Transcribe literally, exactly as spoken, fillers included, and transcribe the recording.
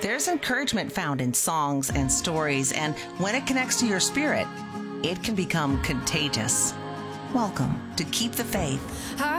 There's encouragement found in songs and stories, and when it connects to your spirit, it can become contagious. Welcome to Keep the Faith.